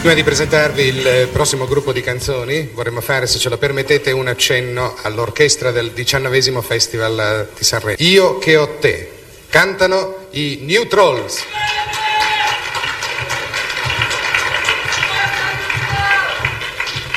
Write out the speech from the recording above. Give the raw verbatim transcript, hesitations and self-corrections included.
Prima di presentarvi il prossimo gruppo di canzoni, vorremmo fare, se ce lo permettete, un accenno all'orchestra del diciannovesimo Festival di Sanremo. Io che ho te. Cantano i New Trolls.